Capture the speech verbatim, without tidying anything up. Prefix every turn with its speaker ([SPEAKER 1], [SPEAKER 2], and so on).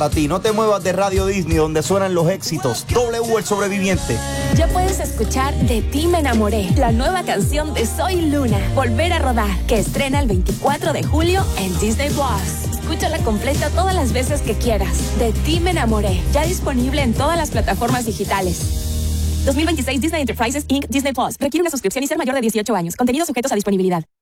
[SPEAKER 1] A ti, no te muevas de Radio Disney, donde suenan los éxitos. W El Sobreviviente.
[SPEAKER 2] Ya puedes escuchar De Ti Me Enamoré, la nueva canción de Soy Luna, Volver a Rodar, que estrena el veinticuatro de julio en Disney Plus. Escúchala completa todas las veces que quieras. De Ti Me Enamoré, ya disponible en todas las plataformas digitales. dos mil veintiséis Disney Enterprises incorporated. Disney Plus. Requiere una suscripción y ser mayor de dieciocho años. Contenidos sujetos a disponibilidad.